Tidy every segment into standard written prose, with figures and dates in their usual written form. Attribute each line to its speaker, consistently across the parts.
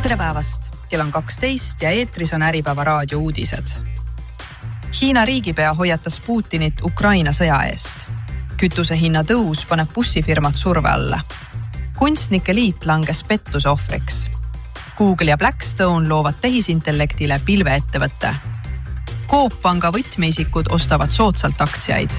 Speaker 1: Tere päevast! Kell on 12 ja eetris on Äripäeva raadio uudised. Hiina riigipea hoiatas Putinit Ukraina sõja eest. Kütuse hinna tõus paneb bussifirmad surve alla. Kunstnike liit langes pettuse ohvriks. Google ja Blackstone loovad tehisintellektile pilveettevõtte. Coop Panga võtmeisikud ostavad soodsalt aktsiaid.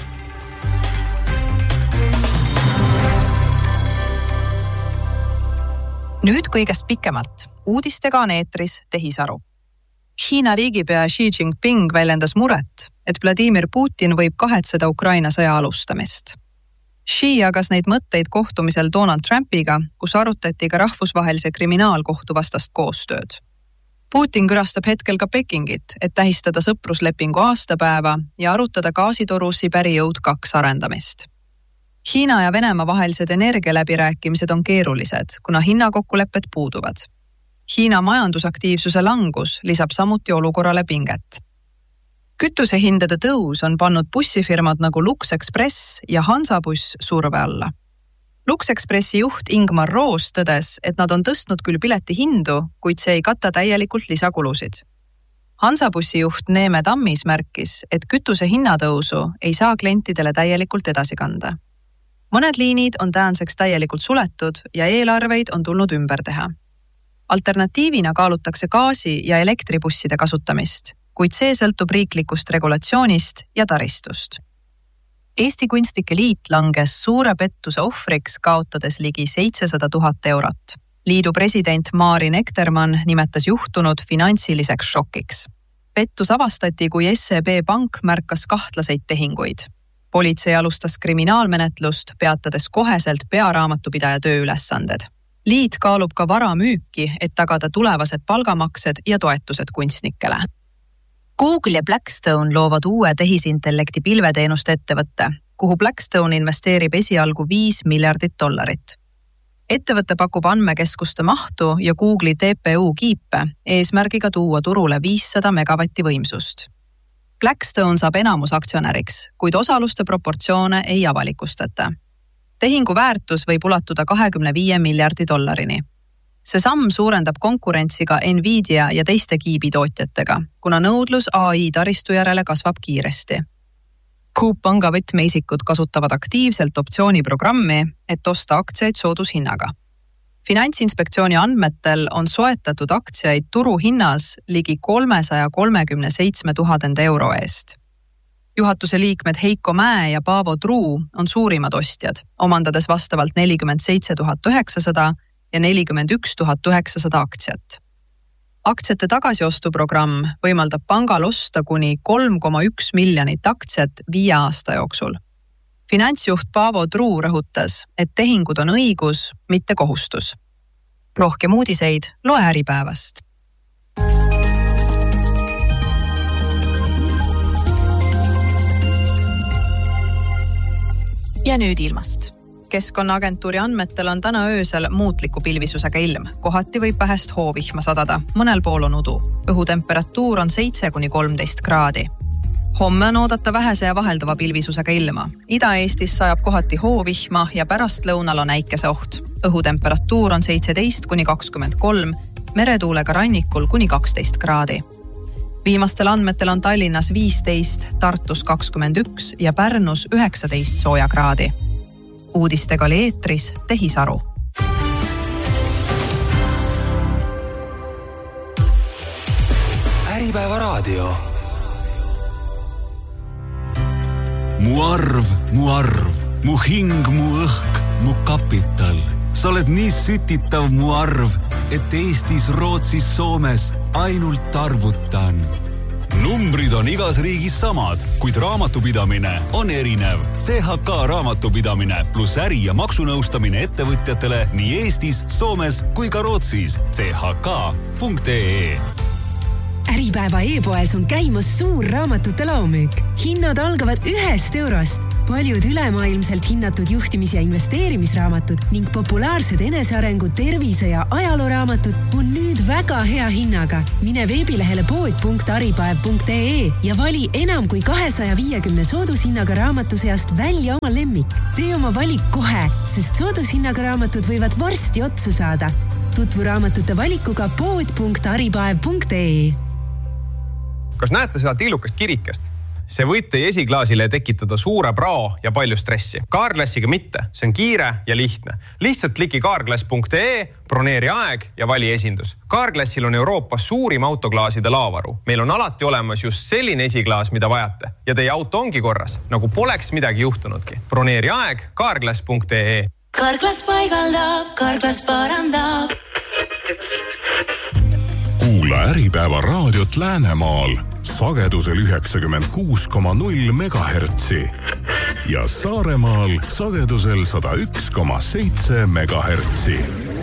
Speaker 1: Nüüd kõigest pikemalt. Uudistega on eetris tehisaru. Hiina riigipea Xi Jinping väljendas muret, et Vladimir Putin võib kahetseda Ukraina sõja alustamist. Xi jagas neid mõtteid kohtumisel Donald Trumpiga, kus arutati ka rahvusvahelise kriminaalkohtu vastast koostööd. Putin külastab hetkel ka Pekingit, et tähistada sõpruslepingu aastapäeva ja arutada gaasitoru Siberi jõud 2 arendamist. Hiina ja Venemaa vahelised energialäbirääkimised on keerulised, kuna hinnakokkulepped puuduvad. Hiina majandusaktiivsuse langus lisab samuti olukorrale pinget. Kütusehindade tõus on pannud bussifirmad nagu Lux Express ja Hansabuss surve alla. Lux Expressi juht Ingmar Roos tõdes, et nad on tõstnud küll pileti hindu, kuid see ei kata täielikult lisakulusid. Hansabussi juht Neeme Tammis märkis, et kütuse hinnatõusu ei saa klientidele täielikult edasi kanda. Mõned liinid on tänaseks täielikult suletud ja eelarveid on tulnud ümber teha. Alternatiivina kaalutakse gaasi- ja elektribusside kasutamist, kuid see sõltub riiklikust regulatsioonist ja taristust. Eesti Kunstnike Liit langes suure pettuse ohvriks, kaotades ligi 700 000 eurot. Liidu president Mari Nektermann nimetas juhtunud finantsiliseks šokiks. Pettus avastati, kui SEB Pank märkas kahtlaseid tehinguid. Politsei alustas kriminaalmenetlust, peatades koheselt pearaamatupidaja tööülesanded. Liit kaalub ka vara müüki, et tagada tulevased palgamaksed ja toetused kunstnikele. Google ja Blackstone loovad uue tehisintellekti pilveteenuste ettevõtte, kuhu Blackstone investeerib esialgu $5 miljardit. Ettevõte pakub andmekeskuste mahtu ja Google'i TPU kiipe eesmärgiga tuua turule 500 megavatti võimsust. Blackstone saab enamusaktsionäriks, kuid osaluste proportsioone ei avalikustata. Tehingu väärtus võib ulatuda $25 miljardi. See samm suurendab konkurentsi ka Nvidia ja teiste kiibitootjatega, kuna nõudlus AI taristu järele kasvab kiiresti. Coop Panga võtmeisikud kasutavad aktiivselt optsiooniprogrammi, et osta aktsiaid soodushinnaga. Finantsinspektsiooni andmetel on soetatud aktsiaid turuhinnas ligi 337 000 euro eest. Juhatuse liikmed Heiko Mäe ja Paavo Truu on suurimad ostjad, omandades vastavalt 47 900 ja 41 900 aktsiat. Aktsiate tagasiostuprogramm võimaldab pangal osta kuni 3,1 miljonit aktsiat 5 aasta jooksul. Finantsjuht Paavo Truu rõhutas, et tehingud on õigus, mitte kohustus. Rohkem uudiseid loe Äripäevast. Ja nüüd ilmast. Keskkonnaagentuuri andmetel on täna öösel muutliku pilvisusega ilm. Kohati võib vähest hoovihma sadada, mõnel pool on udu. Õhutemperatuur on 7–13 kraadi. Homme on oodata vähese ja vaheldava pilvisusega ilma. Ida-Eestis sajab kohati hoovihma ja pärast lõunal on äikese oht. Õhutemperatuur on 17–23, meretuulega rannikul kuni 12 kraadi. Viimastel andmetel on Tallinnas 15, Tartus 21 ja Pärnus 19 sooja kraadi. Uudistega oli eetris tehisaru.
Speaker 2: Äripäeva raadio.
Speaker 3: Mu arv, mu hing, mu õhk, mu kapital. Sa oled nii sütitav mu arv, et Eestis, Rootsis, Soomes ainult arvutan. Numbrid on igas riigis samad, kuid raamatupidamine on erinev. CHK raamatupidamine plus äri- ja maksunõustamine ettevõtjatele nii Eestis, Soomes kui ka Rootsis. chk.ee.
Speaker 4: Äripäeva e-poes on käimas suur raamatute laomüük. Hinnad algavad €1. Paljud ülemaailmselt hinnatud juhtimis- ja investeerimisraamatud ning populaarsed enesearengu, tervise- ja ajalooraamatud on nüüd väga hea hinnaga. Mine veebilehele pood.aripäev.ee ja vali enam kui 250 soodushinnaga raamatu seast välja oma lemmik. Tee oma valik kohe, sest soodushinnaga raamatud võivad varsti otsa saada. Tutvu raamatute valikuga pood.aripaev.ee.
Speaker 2: Kas näete seda tillukast kirikest? See võib teie esiklaasile tekitada suure prao ja palju stressi. Carglassiga mitte, see on kiire ja lihtne. Lihtsalt kliki carglass.ee, broneeri aeg ja vali esindus. Carglassil on Euroopas suurim autoklaaside laavaru. Meil on alati olemas just selline esiklaas, mida vajate. Ja teie auto ongi korras, nagu poleks midagi juhtunudki. Broneeri aeg carglass.ee.
Speaker 5: Carglass paigaldab, Carglass parandab.
Speaker 6: Kuula Äripäeva raadiot Läänemaal sagedusel 96,0 megahertsi ja Saaremaal sagedusel 101,7 megahertsi.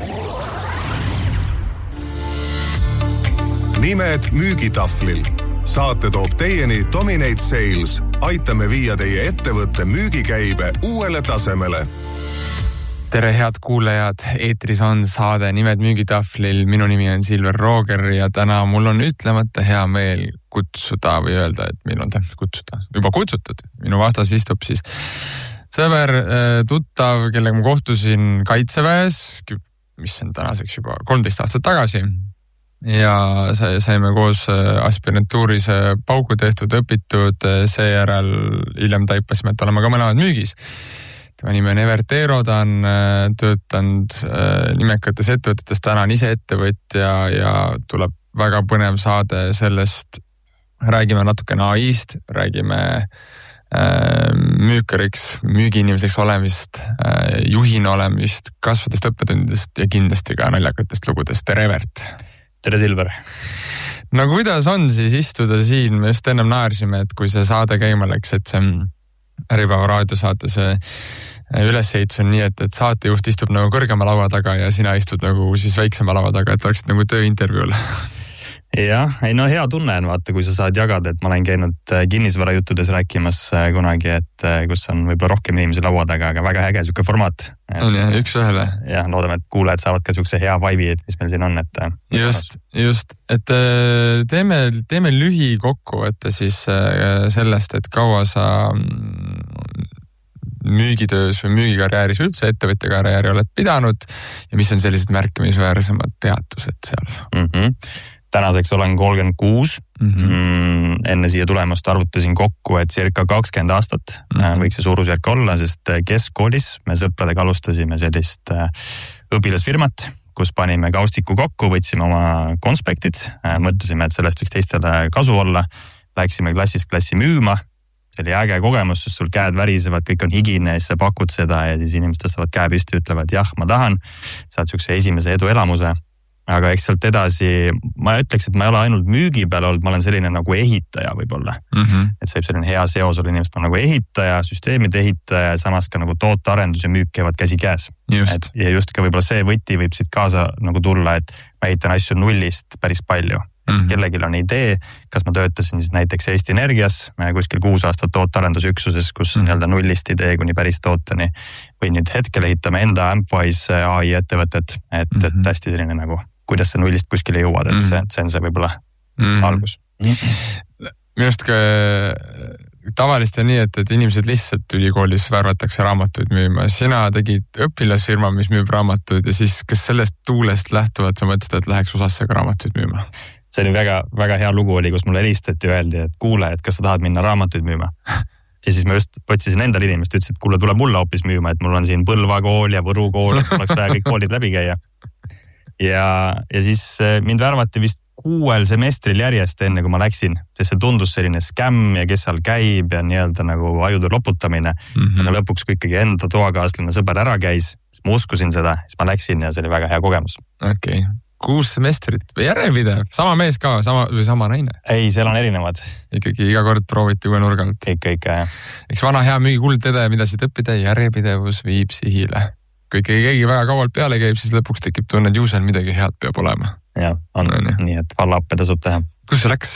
Speaker 6: Nimed müügitahvlil. Saate toob teieni Dominate Sales. Aitame viia teie ettevõtte müügikäibe uuele tasemele.
Speaker 7: Tere head kuulajad, eetris on saade Nimed müügitahvlil. Minu nimi on Silver Rooger ja täna mul on ütlemata hea meel kutsuda või öelda, et meil on kutsuda. Juba kutsutud. Minu vastas istub siis sõber, tuttav, kellega ma kohtusin Kaitseväes, mis on tänaseks juba 13 aastat tagasi. Ja saime koos aspirantuuris pauku tehtud, õpitud, seejärel hiljem taipasime, et oleme ka mõlemad müügis. Tema nimi on Evertero, ta on töötanud nimekates ettevõtetes, täna on ise ettevõtja ja tuleb väga põnev saade sellest. Räägime natukene AI-st, räägime müükariks, müügiinimeseks olemist, juhina olemist, kasvadest õppetundidest ja kindlasti ka naljakatest lugudest. Tere Evert!
Speaker 8: Tere Silver!
Speaker 7: No kuidas on siis istuda siin? Me just ennem naersime, et kui see saade käima läks, et see Äripäeva raadiosaate see ülesehitus on nii, et saatejuht istub nagu kõrgema laua taga ja sina istud nagu siis väiksema laua taga, et oleksid nagu tööintervjuul.
Speaker 8: Jah, ei no hea tunne on vaata, kui sa saad jagada, et ma olen käinud kinnisvarajuttudes rääkimas kunagi, et kus on võib-olla rohkem inimesi laua taga, aga väga äge siuke formaat.
Speaker 7: On jah, üks ühele.
Speaker 8: Jah, loodame, et kuulajad saavad ka siukse hea vibe'i, mis meil siin on.
Speaker 7: Just, et teeme lühi kokkuvõtte siis sellest, et kaua sa müügitöös või müügikarjääris üldse ettevõtja karjääri oled pidanud ja mis on sellised märkimisväärsemad peatused seal?
Speaker 8: Tänaseks olen 36. Enne siia tulemust arvutasin kokku, et circa 20 aastat võiks see suurusjärk olla, sest keskkoolis me sõpradega alustasime sellist õpilasfirmat, kus panime kaustiku kokku, võtsime oma konspektid, mõtlesime, et sellest võiks teistele kasu olla, läksime klassist klassi müüma. See oli äge kogemus, sest sul käed värisevad, kõik on higine ja siis sa pakud seda ja siis inimesed tõstavad käe püsti ja ütlevad, jah, ma tahan. Saad siukse esimese eduelamuse. Aga eks sealt edasi, ma ütleks, et ma ei ole ainult müügi peal olnud, ma olen selline nagu ehitaja võib-olla. Et see võib selline hea seos olla inimest nagu ehitaja, süsteemide ehitaja ja samas ka nagu tootearendus ja müük käivad käsi käes. Ja just ka võib-olla see võti võib siit kaasa nagu tulla, et ma ehitan asju nullist päris palju. Kellegil on idee, kas ma töötasin siis näiteks Eesti Energias kuskil 6 aastat tootearendusüksuses, kus nii-öelda nullist idee kuni päris tooteni või nüüd hetkel ehitame enda Ampwise AI ettevõtet, et hästi selline nagu, kuidas sa nullist kuskile jõuad, et see on see võib-olla algus.
Speaker 7: Minu arust ka tavalist on nii, et inimesed lihtsalt ülikoolis värvatakse raamatuid müüma. Sina tegid õpilasfirma, mis müüb raamatuid ja siis kas sellest tuulest lähtuvad sa mõtled, et läheks USA-sse ka raamatuid müüma?
Speaker 8: See oli väga, väga hea lugu oli, kus mulle helistati ja öeldi, et kuule, et kas sa tahad minna raamatuid müüma. Ja siis ma just otsisin endal inimest, ütles, et kuule, tuleb mulle hoopis müüma, et mul on siin Põlva kool ja Võru kool, et oleks vaja kõik koolid läbi käia. Ja siis mind värvati vist 6 semestril järjest enne, kui ma läksin, sest see tundus selline skämm ja kes seal käib ja nii-öelda nagu ajude loputamine. Aga lõpuks, kui ikkagi enda toakaaslane sõber ära käis, siis ma uskusin seda, siis ma läksin ja see oli väga hea kogemus.
Speaker 7: Okei. 6 semestrit, järjepidev, sama mees ka, sama naine?
Speaker 8: Ei, seal on erinevad.
Speaker 7: Ikkagi iga kord prooviti uue nurgalt.
Speaker 8: Kõik, jah.
Speaker 7: Eks vana hea müügi kuldtede, mida siit õppida, järjepidevus viib sihile. Kui keegi väga kaualt peale käib, siis lõpuks tekib tunne, et ju seal midagi head peab olema.
Speaker 8: Jah, on nii, et vallappe tasub teha.
Speaker 7: Kus see läks?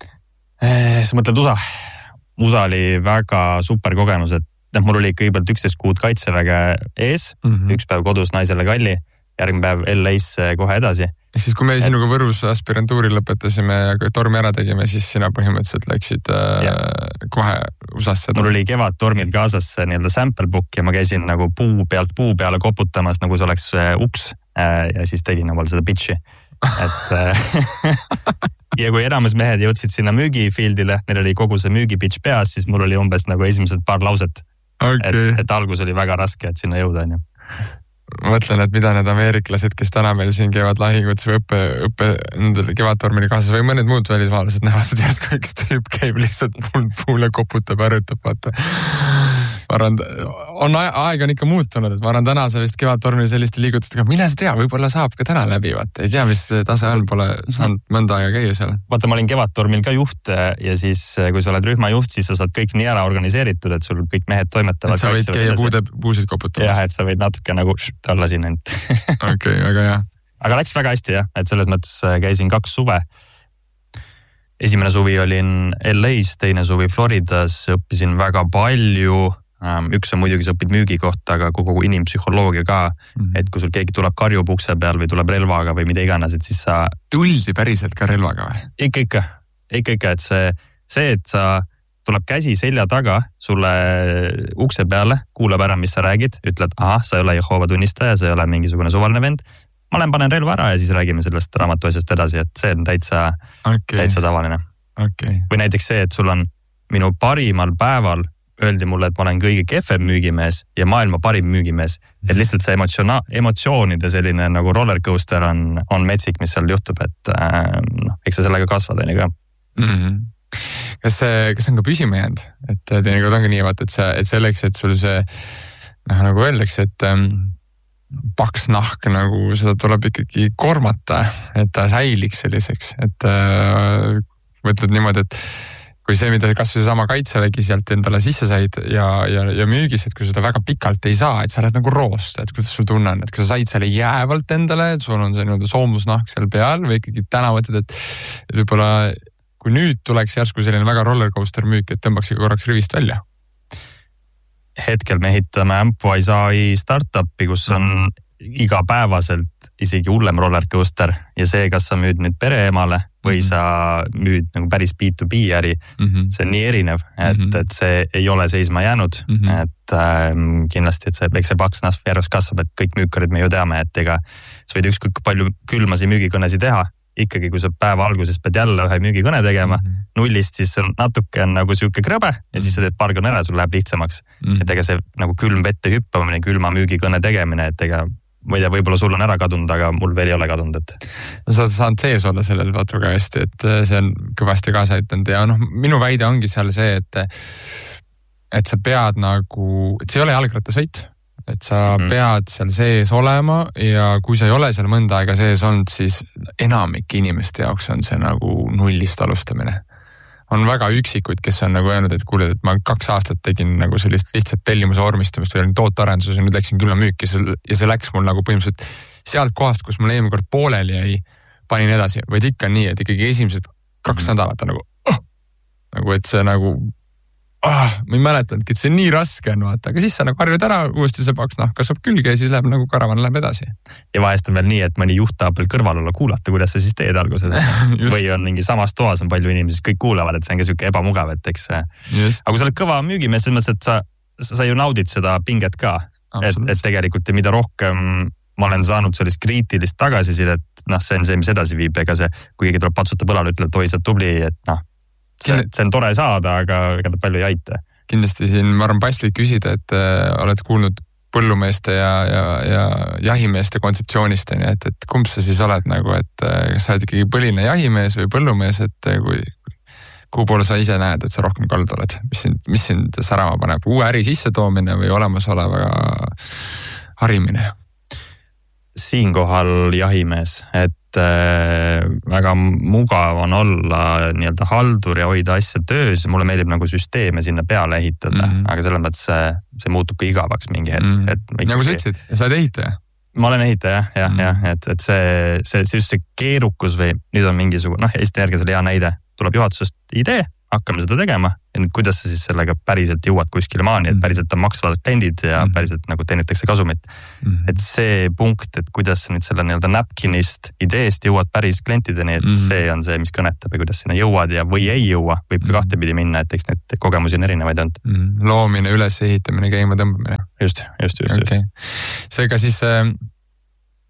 Speaker 8: Sa mõtled USA? USA oli väga super kogemus, et mul oli kõigepealt 11 kuud kaitseväge ees, üks päev kodus naisele kalli, järgmine päev LA-sse kohe edasi.
Speaker 7: Siis kui me sinuga Võrus aspirantuuri lõpetasime ja tormi ära tegime, siis sina põhimõtteliselt läksid kohe USA-sse.
Speaker 8: Mul oli kevad tormil kaasas nii-öelda sample book ja ma käisin nagu puu pealt puu peale koputamas, nagu see oleks uks. ja siis tegin omal seda pitch'i. Et ja kui enamus mehed jõudsid sinna müügifieldile, neil oli kogu see müügipitch peas, siis mul oli umbes nagu esimesed paar lauset.
Speaker 7: Okay.
Speaker 8: Et algus oli väga raske, et sinna jõuda.
Speaker 7: Mõtlen, et mida need ameeriklased, kes täna meil siin käivad lahingutes või õppe nendel Kevadtormini kaasas või mõned muud välismaalased näevad, et järsku üks tüüp käib lihtsalt puule koputab ja rütab, vaata. Aeg on ikka muutunud, et ma arvan täna sa vist Kevadtormini selliste liigutustega, mille sa tea, võib-olla saab ka täna läbi, vaata. Ei tea, mis tase on, pole saanud mõnda aega käia seal.
Speaker 8: Vaata, ma olin Kevadtormil ka juht ja siis, kui sa oled rühmajuht, siis sa saad kõik nii ära organiseeritud, et sul kõik mehed toimetavad.
Speaker 7: Et sa võid käia puusid koputamas.
Speaker 8: Jah, et sa võid natuke nagu olla siin end.
Speaker 7: Okei, väga hea.
Speaker 8: Aga läks väga hästi jah, et selles mõttes käisin 2 suve. Esimene suvi olin LA-s, teine suvi Floridas, õppisin väga palju. Üks on muidugi, sa õpid müügi kohta, aga kogu inimpsühholoogia ka, et kui sul keegi tuleb karjub ukse peal või tuleb relvaga või mida iganes, et siis sa...
Speaker 7: Tuldi päriselt ka relvaga või?
Speaker 8: Ikka, et see, et sa tuleb käsi selja taga sulle ukse peale, kuulab ära, mis sa räägid, ütled, sa ei ole Jehova tunnistaja, sa ei ole mingisugune suvaline vend. Ma panen relva ära ja siis räägime sellest raamatu asjast edasi, et see on täitsa tavaline.
Speaker 7: Okay.
Speaker 8: Või näiteks see, et sul on minu parimal päeval öeldi mulle, et ma olen kõige kehvem müügimees ja maailma parim müügimees. Et lihtsalt see emotsioonide selline nagu rollercoaster on metsik, mis seal juhtub, et eks sa sellega kasvad on ka.
Speaker 7: Kas on ka püsima jäänud? Et teinekord ongi nii, vaata, et selleks, et sul see, nagu öeldakse, et paks nahk, nagu seda tuleb ikkagi kormata, et ta säiliks selliseks. Et mõtled niimoodi, et kui see, mida kas või sama kaitsevägi sealt endale sisse said ja müügis, et kui seda väga pikalt ei saa, et sa oled nagu roost, et kuidas sul tunne on, et kui sa said selle jäävalt endale, et sul on see nii-öelda soomusnahk seal peal või ikkagi täna mõtled, et võib-olla kui nüüd tuleks järsku selline väga rollercoaster müük, et tõmbaks korraks rivist välja?
Speaker 8: Hetkel me ehitame Ampwise AI startupi, kus on igapäevaselt isegi hullem rollercoaster ja see, kas sa müüd nüüd pereemale või sa müüd nagu päris B2B äri, see on nii erinev, et see ei ole seisma jäänud, et kindlasti, et eks see paks nahk järjest kasvab, et kõik müükarid me ju teame, et ega sa võid ükskõik palju külmasi müügikõnesi teha, ikkagi kui sa päeva alguses pead jälle ühe müügikõne tegema, nullist, siis natuke on nagu siuke krõbe ja siis sa teed paar kõne ära, sul läheb lihtsamaks. Et ega see nagu külm vette hüppamine, külma müügikõne tegemine, et ega ma ei tea, võib-olla sul on ära kadunud, aga mul veel ei ole kadunud, et...
Speaker 7: Sa oled saanud sees olla sellel vaata väga hästi, et see on kõvasti kaasa aitanud ja minu väide ongi seal see, et sa pead nagu, et see ei ole jalgrattasõit, et sa pead seal sees olema ja kui sa ei ole seal mõnda aega sees olnud, siis enamik inimeste jaoks on see nagu nullist alustamine. On väga üksikuid, kes on nagu öelnud, et kuule, et ma 2 aastat tegin nagu sellist lihtsalt tellimuse vormistamist või olin tootearenduses ja nüüd läksin külla müüki ja see läks mul nagu põhimõtteliselt sealt kohast, kus mul eelmine kord pooleli jäi, panin edasi, vaid ikka nii, et ikkagi esimesed 2 nädalat on nagu, et see nagu, ma ei mäletanudki, et see nii raske on, vaata, aga siis sa nagu harjud ära, uuesti see paks nahk kasvab külge ja siis läheb nagu karavan läheb edasi.
Speaker 8: Ja vahest on veel nii, et mõni juht tahab veel kõrval olla, kuulata, kuidas sa siis teed alguses. Või on mingi samas toas on palju inimesi, kõik kuulavad, et see on ka siuke ebamugav, et eks. Aga kui sa oled kõva müügimees, selles mõttes, et sa ju naudid seda pinget ka. Et tegelikult ja mida rohkem ma olen saanud sellist kriitilist tagasisidet, see on see, mis edasi viib, ega see, kui keegi tuleb patsuta põlale, ütleb, et oi, sa tubli, et see on tore saada, aga ega ta palju ei aita.
Speaker 7: Kindlasti siin, ma arvan, paslik küsida, et oled kuulnud põllumeeste ja jahimeeste kontseptsioonist, et kumb sa siis oled nagu, et sa oled ikkagi põline jahimees või põllumees, et kuhu poole sa ise näed, et sa rohkem kaldu oled, mis sind särama paneb, uue äri sisse toomine või olemasoleva harimine?
Speaker 8: Siinkohal jahimees, et väga mugav on olla nii-öelda haldur ja hoida asja töös ja mulle meeldib nagu süsteeme sinna peale ehitada, aga selles mõttes see muutub ka igavaks mingi hetk.
Speaker 7: Nagu sa ütlesid, sa oled ehitaja?
Speaker 8: Ma olen ehitaja, jah, et see just see keerukus või nüüd on mingisugune, Eesti Energias oli hea näide, tuleb juhatusest idee, hakkame seda tegema ja nüüd kuidas sa siis sellega päriselt jõuad kuskile maani, et päriselt on maksvad kliendid ja päriselt nagu teenitakse kasumit. Et see punkt, et kuidas sa nüüd selle nii-öelda napkinist ideest jõuad päris klientideni, et see on see, mis kõnetab ja kuidas sinna jõuad ja või ei jõua, võib ka kahtepidi minna, et eks need kogemusi on erinevaid olnud.
Speaker 7: Loomine, üles ehitamine, käima tõmbamine.
Speaker 8: Just.
Speaker 7: Okay. Seega siis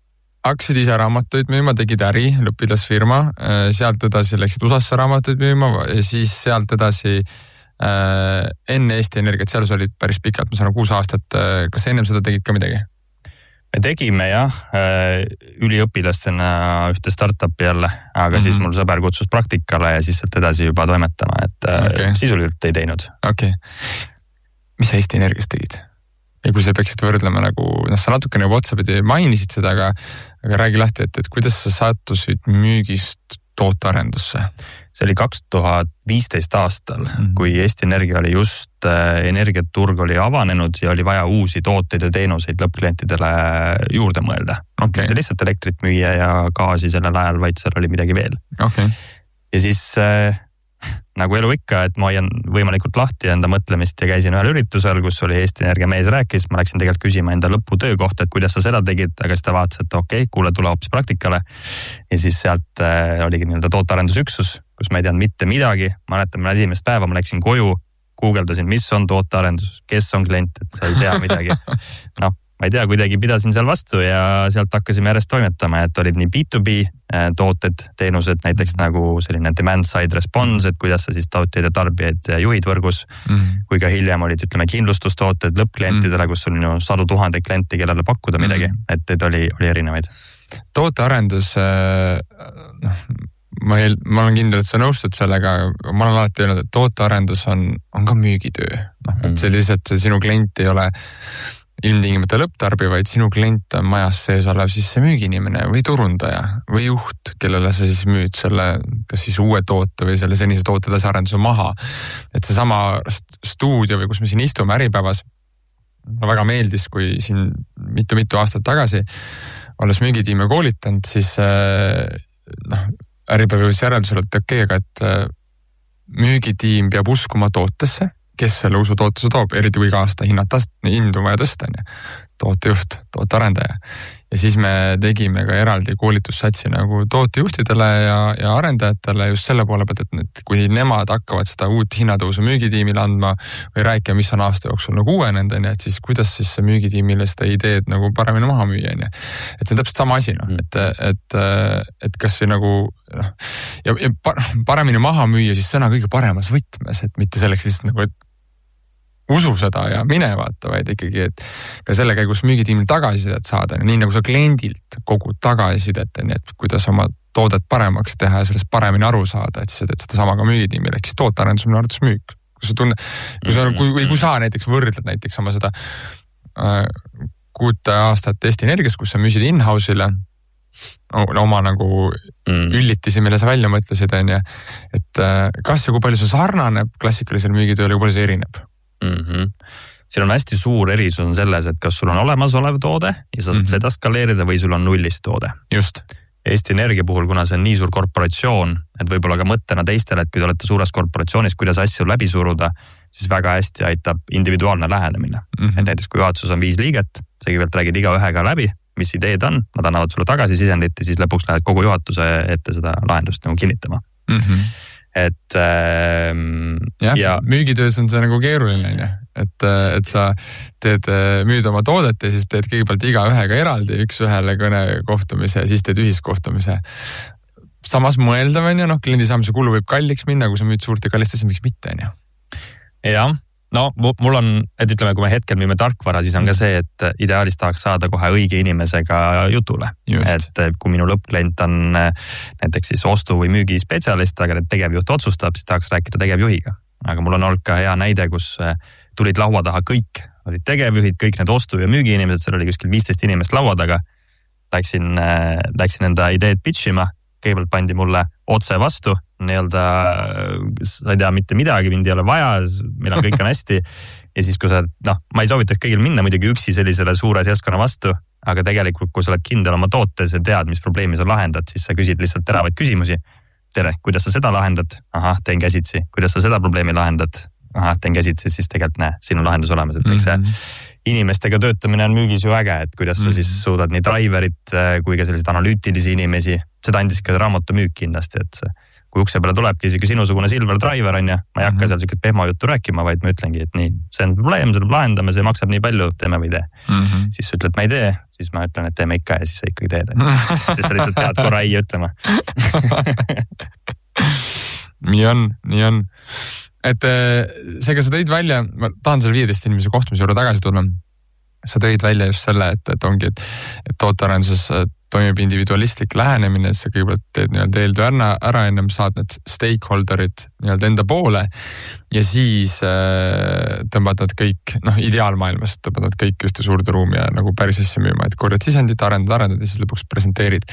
Speaker 7: hakkasid ise raamatuid müüma, tegid äri, õpilasfirma, sealt edasi läksid USA-sse raamatuid müüma ja siis sealt edasi enne Eesti Energiat, seal sa olid päris pikalt, ma saan 6 aastat, kas ennem seda tegid ka midagi?
Speaker 8: Me tegime jah, üliõpilastena ühte startupi jälle, aga siis mul sõber kutsus praktikale ja siis sealt edasi juba toimetama, et sisuliselt ei teinud.
Speaker 7: Okei. Mis sa Eesti Energias tegid? Ja kui sa peaksid võrdlema nagu, sa natukene juba otsapidi mainisid seda, aga räägi lahti, et kuidas sa sattusid müügist tootearendusse?
Speaker 8: See oli 2015 aastal, kui Eesti Energia oli just, energiaturg oli avanenud ja oli vaja uusi tooteid ja teenuseid lõppklientidele juurde mõelda.
Speaker 7: Okay.
Speaker 8: Lihtsalt elektrit müüa ja gaasi sellel ajal, vaid seal oli midagi veel.
Speaker 7: Okay.
Speaker 8: Ja siis nagu elu ikka, et ma hoian võimalikult lahti enda mõtlemist ja käisin ühel üritusel, kus oli Eesti Energia mees rääkis, ma läksin tegelikult küsima enda lõputöö kohta, et kuidas sa seda tegid, aga siis ta vaatas, et okei, kuule, tule hoopis praktikale. Ja siis sealt oligi nii-öelda tootearendusüksus, kus ma ei teadnud mitte midagi. Ma mäletan, esimest päeva ma läksin koju, guugeldasin, mis on tootearendus, kes on klient, et sa ei tea midagi. Ma ei tea, kuidagi pidasin seal vastu ja sealt hakkasime järjest toimetama, et olid nii B2B tooted, teenused, näiteks nagu selline demand side response, et kuidas sa siis tootjaid ja tarbijaid juhid võrgus, kui ka hiljem olid, ütleme, kindlustustooted lõppklientidele, kus oli 100 000 klienti, kellele pakkuda midagi, et oli erinevaid.
Speaker 7: Tootearendus, ma olen kindel, et sa nõustud sellega, ma olen alati öelnud, et tootearendus on ka müügitöö. See lihtsalt sinu klient ei ole ilmtingimata lõpptarbi, vaid sinu klient on majas sees olev siis see müügiinimene või turundaja või juht, kellele sa siis müüd selle, kas siis uue toote või selle senise toote edasiarenduse maha. Et see sama stuudio või kus me siin istume Äripäevas, mulle väga meeldis, kui siin mitu aastat tagasi olles müügitiime koolitanud, siis Äripäev jõudis järeldusele, et okei, aga et müügitiim peab uskuma tootesse, kes selle usu tootuse toob, eriti kui iga aasta hindu vaja tõsta, tootejuht, tootearendaja. Ja siis me tegime ka eraldi koolitussatsi nagu tootejuhtidele ja arendajatele just selle poole pealt, et kui nemad hakkavad seda uut hinnatõusu müügitiimile andma või rääkima, mis on aasta jooksul nagu uuenend, et siis kuidas siis see müügitiimile seda ideed nagu paremini maha müüa. Et see on täpselt sama asi, et kas see nagu ja paremini maha müüa siis sõna kõige paremas võtmes, et mitte selleks lihtsalt nagu, et usu seda ja mine vaata, vaid ikkagi, et ka selle käigus müügitiimil tagasisidet saada, nii nagu sa kliendilt kogu tagasisidet, et kuidas oma toodet paremaks teha ja sellest paremini aru saada, et siis sa teed seda sama ka müügitiimil, ehk siis tootearendus minu arvates müük. Kui sa näiteks võrdled näiteks oma seda 6 aastat Eesti Energias, kus sa müüsid in-house'ile oma nagu üllitisi, mille sa välja mõtlesid, et kas ja kui palju see sarnaneb klassikalisel müügitööle, kui palju see erineb?
Speaker 8: Siin on hästi suur erisus on selles, et kas sul on olemasolev toode ja sa saad seda skaleerida või sul on nullist toode.
Speaker 7: Just.
Speaker 8: Eesti Energia puhul, kuna see on nii suur korporatsioon, et võib-olla ka mõttena teistele, et kui te olete suures korporatsioonis, kuidas asju läbi suruda, siis väga hästi aitab individuaalne lähenemine. Et näiteks kui juhatuses on 5 liiget, sa kõigepealt räägid iga ühega läbi, mis ideed on, nad annavad sulle tagasi sisendit ja siis lõpuks lähed kogu juhatuse ette seda lahendust nagu kinnitama. Et
Speaker 7: ja müügitöös on see nagu keeruline, et sa müüd oma toodet ja siis teed kõigepealt iga ühega eraldi, üks ühele kõne kohtumise ja siis teed ühiskohtumise. Samas mõeldav on kliendi saamise kulu võib kalliks minna, kui sa müüd suurt ja kallist asja, miks mitte on.
Speaker 8: Jah. No mul on, et ütleme, kui me hetkel müüme tarkvara, siis on ka see, et ideaalis tahaks saada kohe õige inimesega jutule.
Speaker 7: Just.
Speaker 8: Et kui minu lõppklient on näiteks siis ostu- või müügispetsialist, aga tegevjuht otsustab, siis tahaks rääkida tegevjuhiga. Aga mul on olnud ka hea näide, kus tulid laua taha kõik, olid tegevjuhid, kõik need ostu- ja müügiinimesed, seal oli kuskil 15 inimest laua taga. Läksin enda ideed pitchima, kõigepealt pandi mulle otse vastu, nii-öelda sa ei tea mitte midagi, mind ei ole vaja, meil on kõik on hästi. Ja siis kui sa, ma ei soovitaks kõigil minna muidugi üksi sellisele suure seltskonna vastu, aga tegelikult kui sa oled kindel oma tootes ja tead, mis probleemi sa lahendad, siis sa küsid lihtsalt teravaid küsimusi. Tere, kuidas sa seda lahendad? Ahah, teen käsitsi. Kuidas sa seda probleemi lahendad? Ahah, teen käsitsi, siis tegelikult sinu lahendus olemas, et eks see inimestega töötamine on müügis ju äge, et kuidas sa siis suudad nii driverit kui ka selliseid analüütilisi inimesi, seda andis ka raamatumüük kindlasti, et kui ukse peale tulebki isegi sinusugune Silver Driver on ja ma ei hakka seal siukest pehmo juttu rääkima, vaid ma ütlengi, et nii, see on probleem, seda lahendame, see maksab nii palju, teeme või tee. Siis sa ütled, ma ei tee, siis ma ütlen, et teeme ikka ja siis sa ikkagi teed. Siis sa lihtsalt pead korra ei ütlema.
Speaker 7: Nii on. Et seega sa tõid välja, ma tahan selle 15 inimese kohtumise juurde tagasi tulla. Sa tõid välja just selle, et ongi, et tootearenduses toimib individualistlik lähenemine, et sa kõigepealt teed nii-öelda eeltöö ära ennem saad need stakeholderid nii-öelda enda poole ja siis tõmbad nad kõik, ideaalmaailmas tõmbad nad kõik ühte suurde ruumi ja nagu päris asja müüma, et korjad sisendit, arendad ja siis lõpuks presenteerid.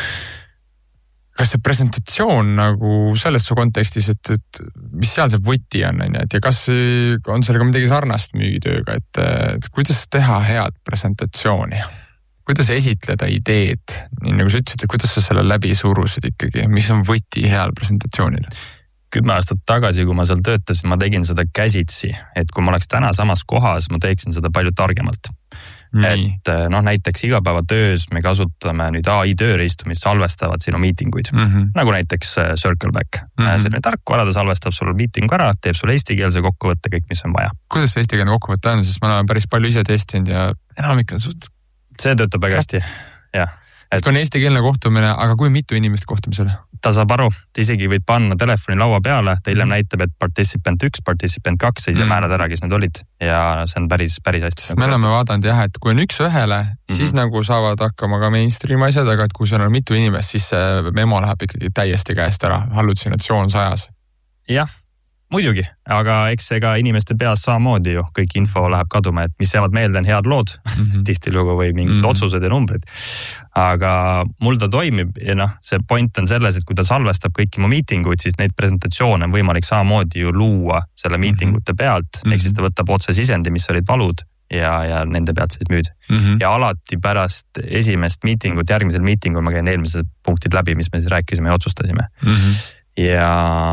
Speaker 7: Kas see presentatsioon nagu selles su kontekstis, et mis seal see võti on, et ja kas on sellega midagi sarnast müügitööga, et kuidas teha head presentatsiooni? Kuidas esitleda ideed? Nii nagu sa ütlesid, et kuidas sa selle läbi surusid ikkagi? Mis on võti heal presentatsioonil?
Speaker 8: 10 aastat tagasi, kui ma seal töötasin, ma tegin seda käsitsi, et kui ma oleks täna samas kohas, ma teeksin seda palju targemalt. Et näiteks igapäevatöös me kasutame nüüd AI tööriistu, mis salvestavad sinu miitinguid. Nagu näiteks Circleback. Selline tarkvara, ta salvestab sulle miitingu ära, teeb sulle eestikeelse kokkuvõtte, kõik mis on vaja.
Speaker 7: Kuidas see eestikeelne kokkuvõtte on, sest ma olen päris palju ise testinud ja enamik on suht...
Speaker 8: See töötab väga hästi, jah.
Speaker 7: Et kui on eestikeelne kohtumine, aga kui mitu inimest kohtumisel?
Speaker 8: Ta saab aru, ta isegi võid panna telefoni laua peale, ta hiljem näitab, et participant 1, participant 2, ja määrad ära, kes need olid ja see on päris hästi.
Speaker 7: Me oleme vaadanud jah, et kui on üks ühele, siis nagu saavad hakkama ka mainstream asjad, aga et kui seal on mitu inimest, siis see memo läheb ikkagi täiesti käest ära, hallutsinatsioon sajas.
Speaker 8: Jah, muidugi, aga eks ega inimeste peas samamoodi ju kõik info läheb kaduma, et mis jäävad meelde on head lood tihtilugu või mingid otsused ja numbrid. Aga mul ta toimib ja see point on selles, et kui ta salvestab kõiki mu miitinguid, siis neid presentatsioone on võimalik samamoodi ju luua selle miitingute pealt, ehk siis ta võtab otse sisendi, mis olid valud ja nende pealt siis müüd. Ja alati pärast esimest miitingut, järgmisel miitingul ma käin eelmised punktid läbi, mis me siis rääkisime ja otsustasime. Ja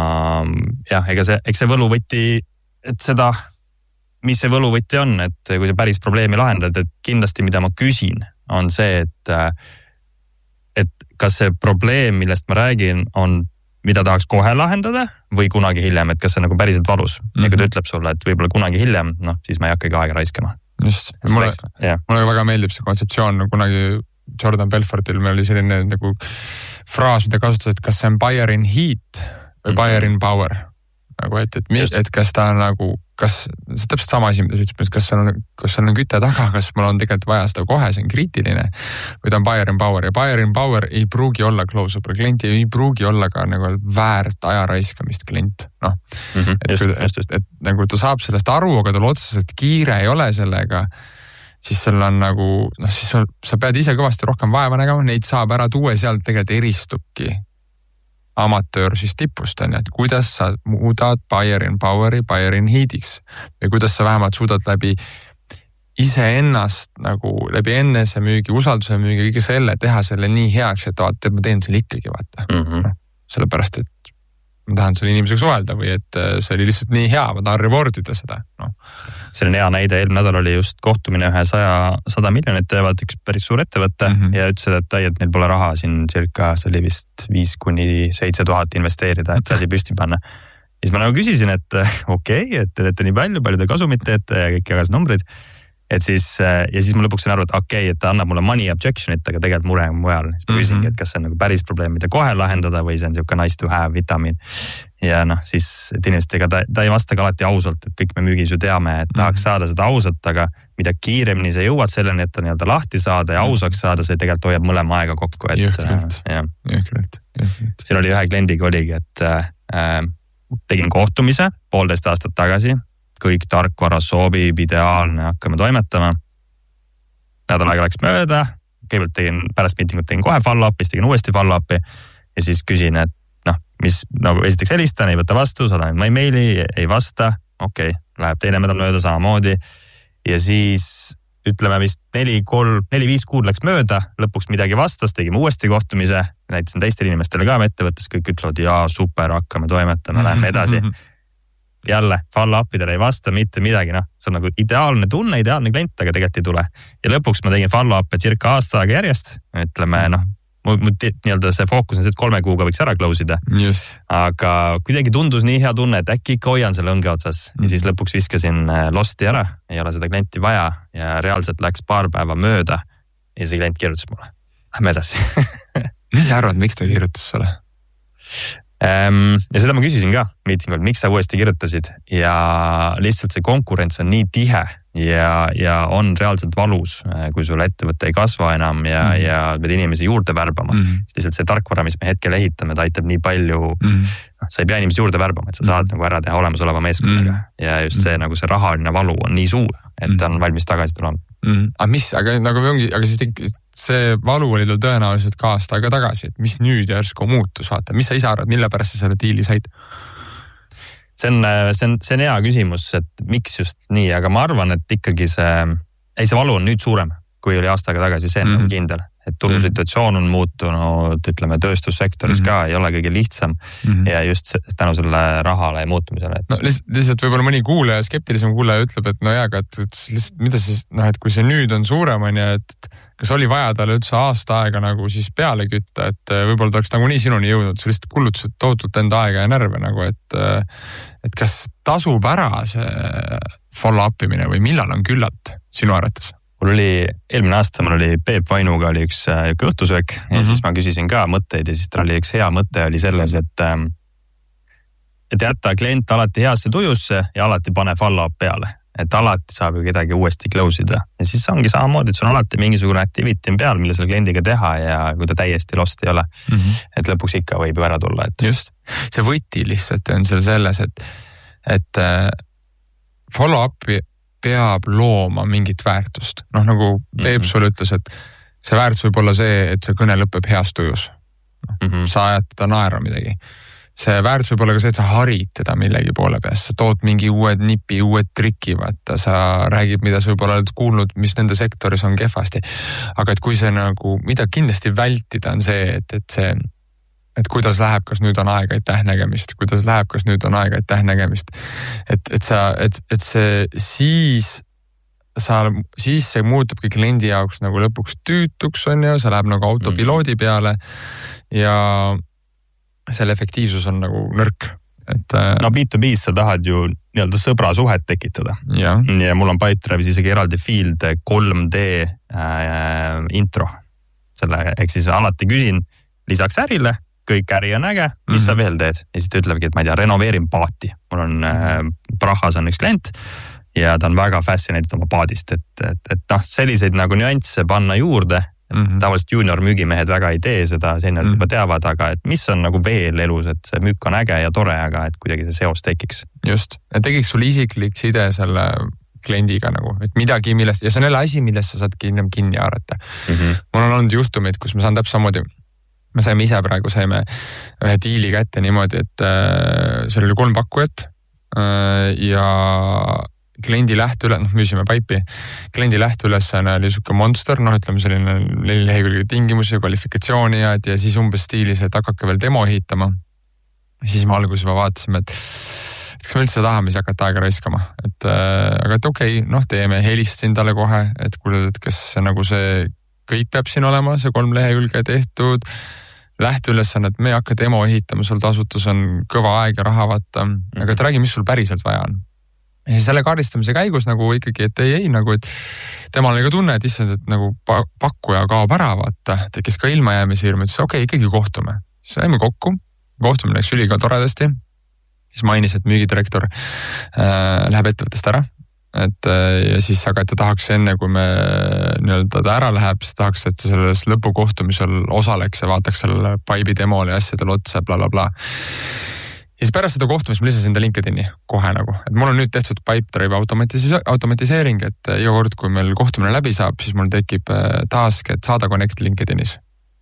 Speaker 8: eks see võluvõti, et seda, mis see võluvõti on, et kui sa päris probleemi lahendad, et kindlasti mida ma küsin, on see, et kas see probleem, millest ma räägin, on mida tahaks kohe lahendada või kunagi hiljem, et kas see on nagu päriselt valus. Ja kui ta ütleb sulle, et võib-olla kunagi hiljem, siis ma ei hakkagi aega raiskama.
Speaker 7: Just, mulle väga meeldib see kontseptsioon, kunagi Jordan Belfortil meil oli selline nagu fraas, mida kasutas, et kas see on buyer in heat või buyer in power. Nagu, et kas ta on nagu, kas see täpselt sama asi, mida sa ütled, kas seal on küte taga, kas mul on tegelikult vaja seda kohe, see on kriitiline või ta on buyer in power ja buyer in power ei pruugi olla close-up, klient ei pruugi olla ka nagu väärt aja raiskamist klient. Et nagu ta saab sellest aru, aga tal otseselt kiire ei ole sellega, siis seal on nagu, siis sa pead ise kõvasti rohkem vaeva nägema, neid saab ära tuua ja seal tegelikult eristubki amatöör siis tipust, et kuidas sa muudad buyer in power'i buyer in heat'iks või kuidas sa vähemalt suudad läbi iseennast nagu läbi ennese müügi, usalduse müügi, kõige selle teha selle nii heaks, et vaata, ma teen selle ikkagi, vaata. Sellepärast, et ma tahan selle inimesega suhelda või et see oli lihtsalt nii hea, ma tahan rewardida seda.
Speaker 8: Selline hea näide, eelmine nädal oli just kohtumine 100 miljonit teevad üks päris suur ettevõtte ja ütlesid, et neil pole raha siin circa, see oli vist 5,000–7 000 investeerida, et see asi püsti panna. Ja siis ma nagu küsisin, et okei, et te teete nii palju te kasumit teete ja kõik jagasid numbrid. Et siis, ja siis ma lõpuks sain aru, et okei, et ta annab mulle money objection'it, aga tegelikult mure on mujal. Siis ma küsingi, et kas see on nagu päris probleem, mida kohe lahendada või see on siuke nice to have vitamiin. Ja siis, et inimestega ta ei vasta ka alati ausalt, et kõik me müügis ju teame, et tahaks saada seda ausalt, aga mida kiiremini sa jõuad selleni, et ta nii-öelda lahti saada ja ausaks saada, see tegelikult hoiab mõlema aega kokku.
Speaker 7: Jõhkralt.
Speaker 8: Siin oli ühe kliendiga oligi, et tegin kohtumise 1,5 aastat tagasi. Kõik tarkvara sobib, ideaalne, hakkame toimetama. Nädal aega läks mööda, kõigepealt pärast miitingut tegin kohe follow-up'i, siis tegin uuesti follow-up'i ja siis küsin, et mis nagu esiteks helistan, ei võta vastu, saadan ma emaili, ei vasta, okei, läheb teine nädal mööda samamoodi ja siis ütleme vist 4-5 kuud läks mööda, lõpuks midagi vastas, tegime uuesti kohtumise, näitasin teistele inimestele ka ettevõttes, kõik ütlevad, jaa, super, hakkame toimetama, lähme edasi. Jälle, follow-upidele ei vasta mitte midagi, see on nagu ideaalne tunne, ideaalne klient, aga tegelikult ei tule. Ja lõpuks ma tegin follow-up'e circa aasta aega järjest, ütleme, nii-öelda see fookus on see, et 3 kuuga võiks ära close ida. Aga kuidagi tundus nii hea tunne, et äkki ikka hoian selle õnge otsas. Ja siis lõpuks viskasin Losti ära, ei ole seda klienti vaja ja reaalselt läks paar päeva mööda ja see klient kirjutas mulle. Lähme edasi.
Speaker 7: Mis sa arvad, miks ta kirjutas sulle?
Speaker 8: Ja seda ma küsisin ka miitingul, miks sa uuesti kirjutasid ja lihtsalt see konkurents on nii tihe ja on reaalselt valus, kui sul ettevõte ei kasva enam ja pead inimesi juurde värbama. Lihtsalt see tarkvara, mis me hetkel ehitame, ta aitab nii palju, sa ei pea inimesi juurde värbama, et sa saad nagu ära teha olemasoleva meeskonnaga ja just see nagu see rahaline valu on nii suur, et ta on valmis tagasi tulema.
Speaker 7: Aga siis see valu oli tal tõenäoliselt ka aasta aega tagasi, et mis nüüd järsku muutus, vaata, mis sa ise arvad, mille pärast sa selle diili said?
Speaker 8: See on hea küsimus, et miks just nii, aga ma arvan, et ikkagi see valu on nüüd suurem, kui oli aasta aega tagasi, see on kindel. Et turusituatsioon on muutunud, ütleme tööstussektoris ka ei ole kõige lihtsam ja just tänu selle rahale ja muutumisele.
Speaker 7: No lihtsalt võib-olla mõni kuulaja, skeptilisem kuulaja ütleb, et no jääga, et lihtsalt mida siis, et kui see nüüd on suurem, on ja et kas oli vaja talle üldse aasta aega nagu siis peale kütta, et võib-olla ta oleks nagu nii sinuni jõudnud, sa lihtsalt kulutused tohutult enda aega ja närve nagu, et kas tasub ära see follow-up imine või millal on küllalt sinu arvates?
Speaker 8: Mul oli eelmine aasta, mul oli Peep Vainuga oli üks õhtusöök ja siis ma küsisin ka mõtteid ja siis tal oli üks hea mõte oli selles, et jätta klient alati heasse tujusse ja alati pane follow-up peale. Et alati saab ju kedagi uuesti close ida. Ja siis ongi samamoodi, et sul on alati mingisugune activity peal, mille selle kliendiga teha ja kui ta täiesti lost ei ole. Et lõpuks ikka võib ju ära tulla. Et...
Speaker 7: Just. See võti lihtsalt on selles, et follow-upi peab looma mingit väärtust. Nagu Peep sulle ütles, et see väärtus võib olla see, et see kõne lõpeb heas tujus. Sa ajad teda naera midagi. See väärtus võib olla ka see, et sa harid teda millegi poole peast. Sa tood mingi uued nipi, uued triki, vaata. Sa räägid, mida sa võib-olla oled kuulnud, mis nende sektoris on kehvasti. Aga et kui see nagu, mida kindlasti vältida on see, et kuidas läheb, kas nüüd on aega aitäh nägemist, kuidas läheb, kas nüüd on aega aitäh nägemist. Et see siis see muutubki kliendi jaoks nagu lõpuks tüütuks on ja see läheb nagu autopiloodi peale ja selle efektiivsus on nagu nõrk.
Speaker 8: No B2B-s sa tahad ju nii-öelda sõbra suhet tekitada. Ja mul on Pipedrive'is isegi eraldi field 3D intro. Ehk siis alati küsin lisaks ärile, kõik äri on äge, mis sa veel teed? Ja siis ta ütlebki, et ma ei tea, renoveerin paati. Mul on Prahas on üks klient ja ta on väga fascinated oma paadist, et selliseid nagu nüansse panna juurde. Tavaliselt junior müügimehed väga ei tee seda, senior juba teavad, aga et mis on nagu veel elus, et see müük on äge ja tore, aga et kuidagi see seos tekiks.
Speaker 7: Just, et tekiks sul isiklik side selle kliendiga nagu, et midagi millest, ja see on jälle asi, millest sa saad kinni haarata. Mul on olnud juhtumid, kus ma saan täpselt samamoodi, me saime ühe diili kätte niimoodi, et seal oli 3 pakkujat ja kliendi müüsime paipi, kliendi lähteülesanne oli siuke monster, ütleme selline 4 lehekülge tingimusi, kvalifikatsiooni ja siis umbes stiilis, et hakake veel demo ehitama. Siis me alguses vaatasime, et kas me üldse tahame siis hakata aega raiskama, aga et okei, teeme, helistasin talle kohe, et kuule, et kas nagu see kõik peab siin olema, see 3 lehekülge tehtud, lähteülesanne, et me ei hakka demo ehitama, sul tasutus on kõva aeg ja raha vaata, aga et räägi, mis sul päriselt vaja on. Ja selle kaardistamise käigus nagu ikkagi, et ei, nagu, et temal oli ka tunne, et issand, et nagu pakkuja kaob ära, vaata, tekkis ka ilmajäämise hirm, ütles, okei, ikkagi kohtume. Siis saime kokku, kohtumine läks üliga toredasti, siis mainis, et müügidirektor läheb ettevõttest ära. Ja siis aga, et ta tahaks enne, kui me nii-öelda ta ära läheb, siis tahaks, et ta selles lõpukohtumisel osaleks ja vaataks selle paibi demole ja asjadel otsa, bla. Ja siis pärast seda kohtumist ma lisasin ta LinkedIni kohe nagu, et mul on nüüd tehtud Pipedrive automatiseering, et iga kord, kui meil kohtumine läbi saab, siis mul tekib task, et saada connect LinkedInis.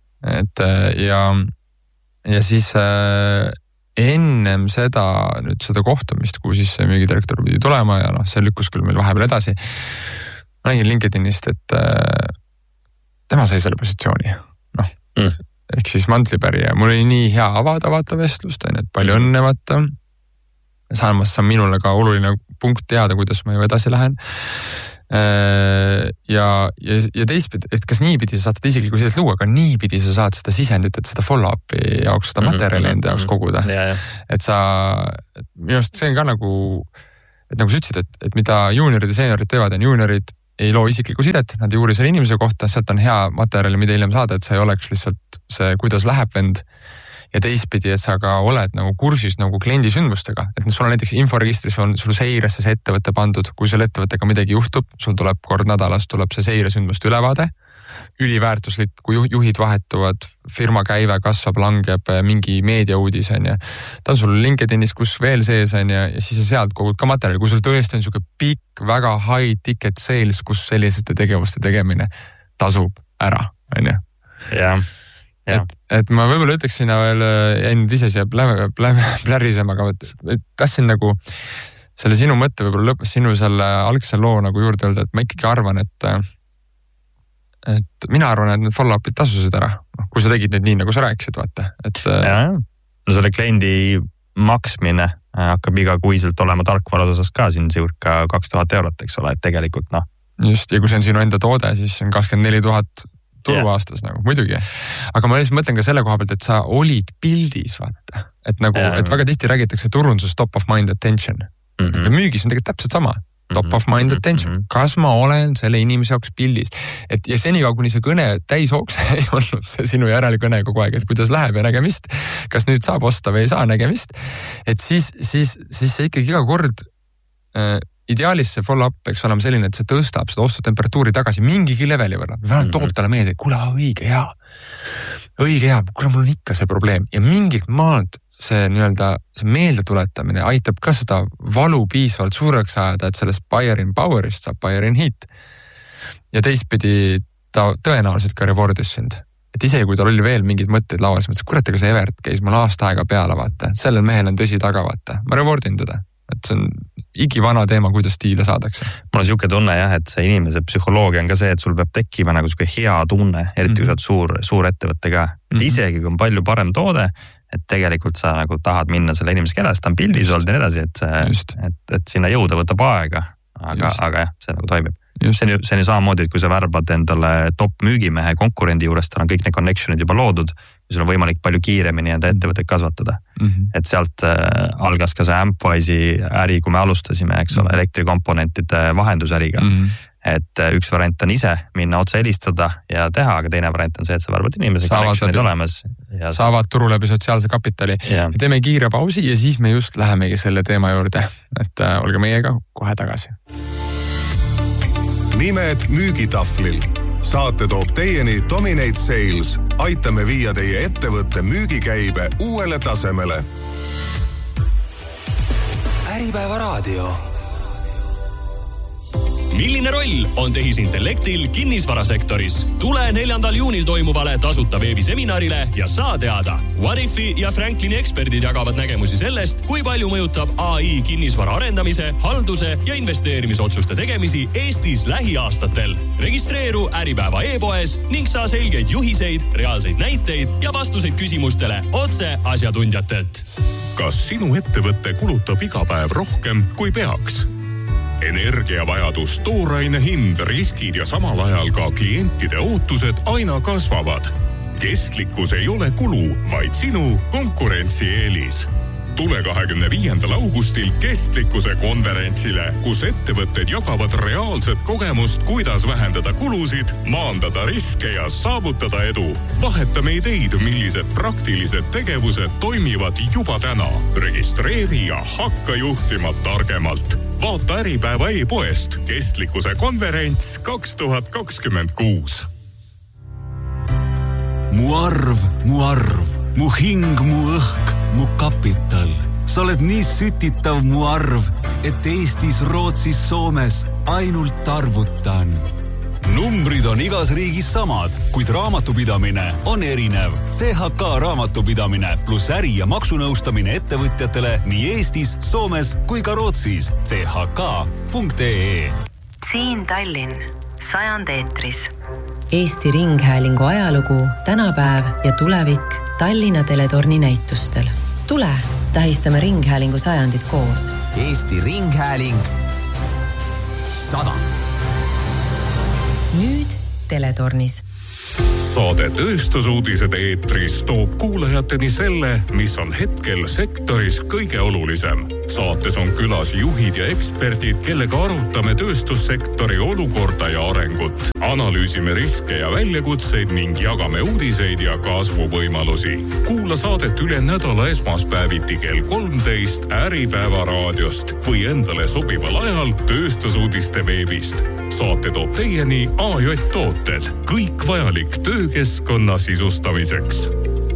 Speaker 7: Ja siis ennem seda kohtumist, kui siis see müügidirektor pidi tulema ja see lükkus küll meil vahepeal edasi. Ma nägin LinkedInist, et tema sai selle positsiooni. Ehk siis mantlipäri ja mul oli nii hea avada vaata vestlust, et palju õnne vaata. Samas on minule ka oluline punkt teada, kuidas ma ju edasi lähen. Ja teistpidi, et kas niipidi sa saad seda isiklikku sidet luua, aga niipidi sa saad seda sisendit, et seda follow-up'i jaoks, seda materjali enda jaoks koguda. Et sa, minu arust see on ka nagu, et nagu sa ütlesid, et mida juuniorid ja seniorid teevad, on juuniorid ei loo isiklikku sidet, nad ei uuri selle inimese kohta, sealt on hea materjali, mida hiljem saada, et sa ei oleks lihtsalt see, kuidas läheb vend. Ja teistpidi, et sa ka oled nagu kursis nagu kliendi sündmustega, et sul on näiteks inforegistris on sul seiresse see ettevõtte pandud, kui sul ettevõttega midagi juhtub, sul tuleb kord nädalas, tuleb see seiresündmuste ülevaade, üliväärtuslik, kui juhid vahetuvad, firma käive kasvab, langeb mingi meediauudis on ja ta on sul LinkedInis, kus veel sees on ja siis sa sealt kogud ka materjali, kui sul tõesti on selline pikk, väga high ticket sales, kus sellisete tegevuste tegemine tasub ära, on ju.
Speaker 8: Jah.
Speaker 7: Et ma võib-olla ütleks sinna veel, jäin ise siia plärisema, aga kas siin nagu selle sinu mõtte võib-olla lõpus sinu selle algse loo nagu juurde öelda, et ma ikkagi arvan, et mina arvan, et need follow-up'id tasusid ära, kui sa tegid need nii, nagu sa rääkisid, vaata.
Speaker 8: No selle kliendi maksmine hakkab igakuiselt olema tarkvarad osas ka siin circa 2000 €, eks ole, et tegelikult noh.
Speaker 7: Just, ja kui see on sinu enda toode, siis on 24 000 tulu aastas nagu, muidugi. Aga ma lihtsalt mõtlen ka selle koha pealt, et sa olid pildis, vaata. Et nagu, et väga tihti räägitakse turundus top of mind attention. Ja müügis on tegelikult täpselt sama. Top of mind attention. Kas ma olen selle inimese jaoks pildis? Et ja senikaua, kuni see kõne täishooks ei olnud see sinu järelkõne kogu aeg, et kuidas läheb ja nägemist, kas nüüd saab osta või ei saa nägemist, et siis see ikkagi iga kord ideaalis see follow-up peaks olema selline, et see tõstab seda ostutemperatuuri tagasi mingigi leveli võrra. Vähemalt toob talle meelde, et kuule, õige hea, kuule, mul on ikka see probleem. Ja mingilt maalt see nii-öelda see meeldetuletamine aitab ka seda valu piisavalt suureks ajada, et sellest buyer in power'ist saab buyer in heat. Ja teistpidi ta tõenäoliselt ka rewardis sind. Et isegi kui tal oli veel mingid mõtteid laual, siis mõtles, kurat, ega see Evert käis mul aasta aega peale, vaata. Sellel mehel on tõsi taga, vaata. Ma rewardin teda. Et see on igivana teema, kuidas stiile saadakse.
Speaker 8: Mul on siuke tunne jah, et see inimese psühholoogia on ka see, et sul peab tekkima nagu siuke hea tunne, eriti kui sa oled suur ettevõtte ka. Et isegi kui on palju parem toode, et tegelikult sa nagu tahad minna selle inimese kellest, ta on pildis olnud ja edasi, et sinna jõuda võtab aega, aga jah, see nagu toimib. See on ju samamoodi, et kui sa värbad endale top müügimehe konkurendi juures, tal on kõik need connectionid juba loodud, sul on võimalik palju kiiremini enda ettevõtteid kasvatada. Et sealt algas ka see Ampwise'i äri, kui me alustasime, eks ole, elektrikomponentide vahendusäriga. Et üks variant on ise minna otse helistada ja teha, aga teine variant on see, et sa värbad inimese connectionid olemas.
Speaker 7: Saavad turu läbi sotsiaalse kapitali. Ja teeme kiire pausi ja siis me just lähemegi selle teema juurde. Et olge meiega kohe tagasi.
Speaker 6: Nimed müügitahvlil. Saate toob teieni Dominate Sales. Aitame viia teie ettevõtte müügikäibe uuele tasemele.
Speaker 3: Äripäeva raadio.
Speaker 9: Milline roll on tehisintellektil kinnisvarasektoris? Tule 4. juunil toimuvale tasuta veebiseminarile ja saa teada. Warifi ja Franklini eksperdid jagavad nägemusi sellest, kui palju mõjutab AI kinnisvara arendamise, halduse ja investeerimisotsuste tegemisi Eestis lähiaastatel. Registreeru Äripäeva e-poes ning saa selgeid juhiseid, reaalseid näiteid ja vastuseid küsimustele otse asjatundjatelt.
Speaker 6: Kas sinu ettevõtte kulutab iga päev rohkem kui peaks? Energiavajadus, tooraine hind, riskid ja samal ajal ka klientide ootused aina kasvavad. Kestlikkus ei ole kulu, vaid sinu konkurentsieelis. Tule 25. augustil kestlikkuse konverentsile, kus ettevõtted jagavad reaalset kogemust, kuidas vähendada kulusid, maandada riske ja saavutada edu. Vahetame ideid, millised praktilised tegevused toimivad juba täna. Registreeri ja hakka juhtima targemalt. Vaata Äripäeva e-poest Kestlikkuse konverents 2026.
Speaker 3: Mu arv, mu hing, mu õhk, mu kapital. Sa oled nii sütitav mu arv, et Eestis, Rootsis, Soomes ainult arvutan. Numbrid on igas riigis samad, kuid raamatupidamine on erinev. CHK raamatupidamine plus äri- ja maksunõustamine ettevõtjatele nii Eestis, Soomes kui ka Rootsis. chk.ee.
Speaker 10: Siin Tallinn, 100 eetris. Eesti Ringhäälingu ajalugu, tänapäev ja tulevik Tallinna teletorni näitustel. Tule, tähistame Ringhäälingu 100 koos.
Speaker 11: Eesti Ringhääling 100.
Speaker 10: teletornis.
Speaker 6: Saade Tööstusuudised eetris toob kuulajateni selle, mis on hetkel sektoris kõige olulisem. Saates on külas juhid ja eksperdid, kellega arutame tööstussektori olukorda ja arengut. Analüüsime riske ja väljakutseid ning jagame uudiseid ja kasvuvõimalusi. Kuula saadet üle nädala esmaspäeviti kell 13 Äripäeva raadiost või endale sobival ajal Tööstusuudiste veebist. Saate toob teieni AJ Tooted. Kõik vajalik töökeskkonna sisustamiseks.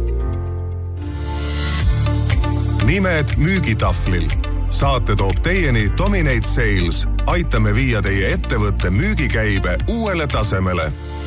Speaker 11: Nimed müügitahvlil. Saate toob teieni Dominate Sales. Aitame viia teie ettevõtte müügikäibe uuele tasemele.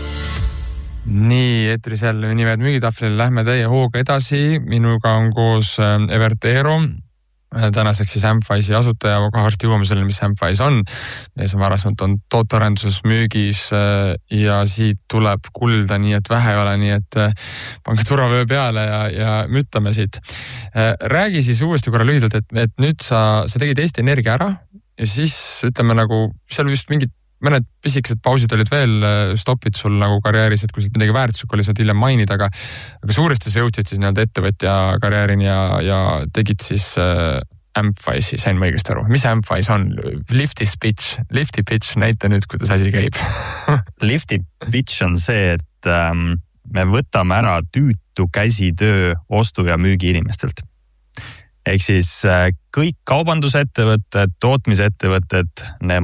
Speaker 7: Nii, eetris jälle nimed müügitahvlil. Lähme teie hooga edasi. Minuga on koos Evert Eero. Tänaseks siis Ampwise'i asutaja, aga varsti jõuame sellele, mis Ampwise on. See varasemalt on tootearenduses müügis ja siit tuleb kulda, nii et vähe ei ole, nii et pange turvavöö peale ja müttame siit. Räägi siis uuesti korra lühidalt, et nüüd sa tegid Eesti Energia ära ja siis ütleme nagu, seal vist mõned pisikesed pausid olid veel, stopid sul nagu karjääris, et kui midagi väärtuslik oli, saad hiljem mainid, aga suuresti sa jõudsid siis nii-öelda ettevõtja karjäärini ja tegid siis Ampwise'i, sain ma õigesti aru. Mis Ampwise on? Lifty pitch, näita nüüd, kuidas asi käib.
Speaker 8: Lifty pitch on see, et me võtame ära tüütu käsitöö ostu- ja müügi inimestelt. Ehk siis kõik kaubandusettevõtted, tootmisettevõtted,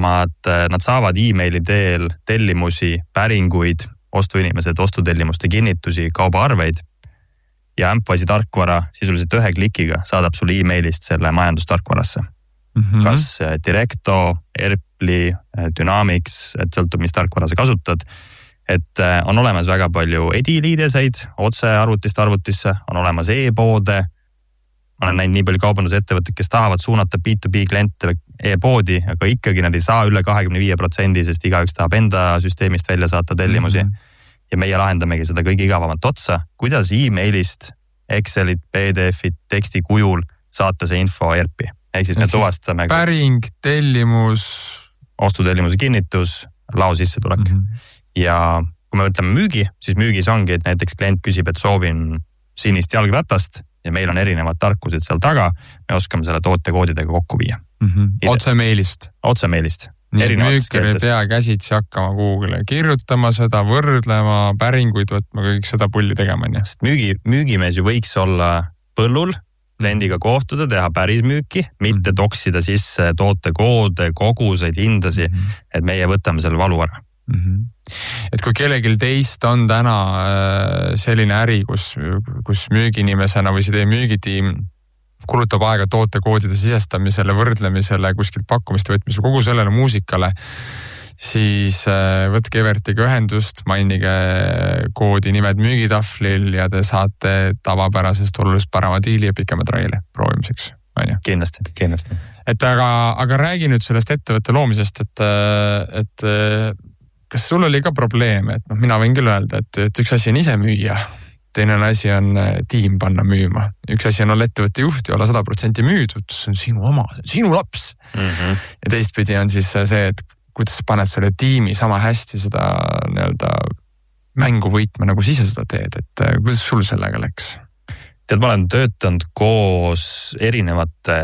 Speaker 8: nad saavad e-maili teel tellimusi, päringuid, ostuinimesed, ostutellimuste kinnitusi, kaubaarveid ja Ampwise'i tarkvara sisuliselt ühe klikiga saadab sulle e-mailist selle majandustarkvarasse. Kas Directo, Erpli, Dynamics, et sõltub, mis tarkvara sa kasutad. Et on olemas väga palju ediliideseid otse arvutist arvutisse, on olemas e-poode. Ma olen näinud nii palju kaubandusettevõtted, kes tahavad suunata B2B kliente e-poodi, aga ikkagi nad ei saa üle 25%, sest igaüks tahab enda süsteemist välja saata tellimusi. Ja meie lahendamegi seda kõige igavamat otsa. Kuidas e-mailist, Excelit, PDF-it, teksti kujul saata see info ERP-i. Ehk siis me tuvastame
Speaker 7: päring, tellimus,
Speaker 8: ostutellimuse kinnitus, lao sissetulek. Ja kui me ütleme müügi, siis müügis ongi, et näiteks klient küsib, et soovin sinist jalgratast ja meil on erinevad tarkused seal taga, me oskame selle tootekoodidega kokku viia.
Speaker 7: Otse meilist. Nii müükar ei pea käsitsi hakkama Google'e kirjutama seda, võrdlema, päringuid võtma, kõik seda pulli tegema.
Speaker 8: Sest müügimees ju võiks olla põllul, kliendiga kohtuda, teha päris müüki, mitte toksida sisse tootekoode, koguseid, hindasi, et meie võtame selle valu ära.
Speaker 7: Et kui kellegil teist on täna selline äri, kus müügiinimesena või see teie müügitiim kulutab aega tootekoodide sisestamisele, võrdlemisele, kuskilt pakkumiste võtmisele, kogu sellele muusikale, siis võtke Evertiga ühendust, mainige koodi nimed müügitahvlil ja te saate tavapärasest oluliselt parema diili ja pikema traili proovimiseks.
Speaker 8: Kindlasti.
Speaker 7: Et aga räägi nüüd sellest ettevõtte loomisest, et kas sul oli ka probleem, et mina võin küll öelda, et üks asi on ise müüa, teine asi on tiim panna müüma. Üks asi on olla ettevõtte juht ja olla 100% müüdud, see on sinu oma, sinu laps. Ja teistpidi on siis see, et kuidas sa paned selle tiimi sama hästi seda nii-öelda mängu võitma, nagu sa ise seda teed, et kuidas sul sellega läks?
Speaker 8: Tead, ma olen töötanud koos erinevate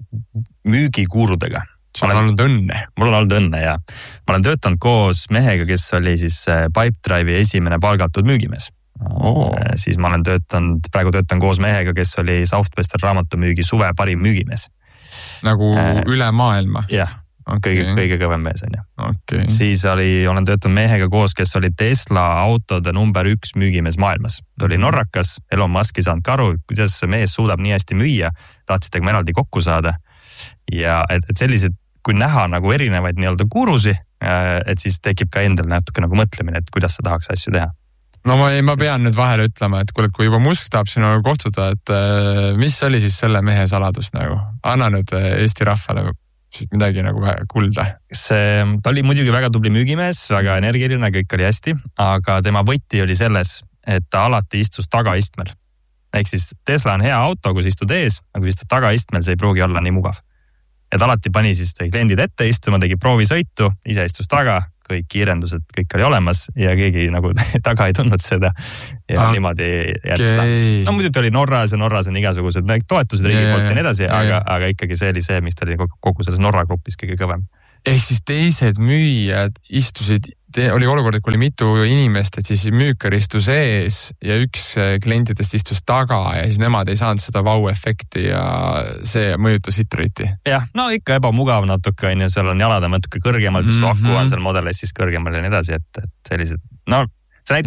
Speaker 8: müügikuurudega.
Speaker 7: Sul on olnud õnne.
Speaker 8: Mul on olnud õnne ja ma olen töötanud koos mehega, kes oli siis Pipedrive'i esimene palgatud müügimees. Siis ma olen praegu töötan koos mehega, kes oli Southwestern raamatumüügi suve parim müügimees.
Speaker 7: Nagu üle maailma?
Speaker 8: Jah, kõige kõvem mees on ju.
Speaker 7: Okay.
Speaker 8: Siis olen töötanud mehega koos, kes oli Tesla autode number 1 müügimees maailmas. Ta oli norrakas, Elon Musk ei saanud ka aru, kuidas see mees suudab nii hästi müüa, tahtsid temaga eraldi kokku saada. Ja et sellised, kui näha nagu erinevaid nii-öelda kurusi, et siis tekib ka endal natuke nagu mõtlemine, et kuidas sa tahaks asju teha.
Speaker 7: No ma pean nüüd vahele ütlema, et kui juba Musk tahab sinuga kohtuda, et mis oli siis selle mehe saladus nagu? Anna nüüd Eesti rahvale midagi nagu kulda.
Speaker 8: Ta oli muidugi väga tubli müügimees, väga energiline, kõik oli hästi, aga tema võti oli selles, et ta alati istus tagaistmel. Ehk siis Tesla on hea auto, kui sa istud ees, aga kui istud tagaistmel, see ei pruugi olla nii mugav. Et alati pani siis kliendid ette istuma, tegi proovisõitu, ise istus taga, kõik kiirendused, kõik oli olemas ja keegi nagu taga ei tundnud seda ja niimoodi jättis. No muidugi oli Norras ja Norras on igasugused toetused riigi poolt ja nii edasi, aga ikkagi see oli see, mis ta oli kogu selles Norra grupis kõige kõvem.
Speaker 7: Ehk siis teised müüjad istusid, oli olukord, kui oli mitu inimest, et siis müükar istus ees ja üks klientidest istus taga ja siis nemad ei saanud seda vau-efekti ja see mõjutas hitrati.
Speaker 8: Jah, no ikka ebamugav natuke on ju, seal on jalad on natuke kõrgemal, siis aku on seal Model S siis kõrgemal ja nii edasi, et sellised, no